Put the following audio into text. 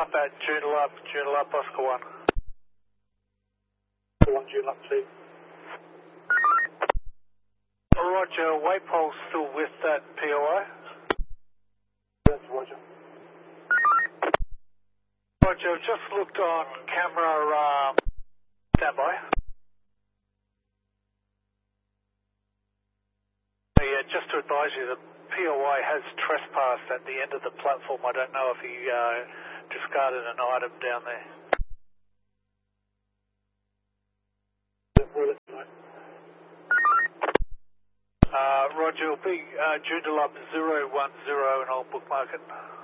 Combat, Joondalup, Oscar 1. 1 Joondalup 2. Roger, Waypole's still with that POI? That's Roger. Roger, just looked on camera, standby. Yeah, just to advise you, the POI has trespassed at the end of the platform. I don't know if he discarded an item down there. Roger, it'll be Joondalup 010 and I'll bookmark it.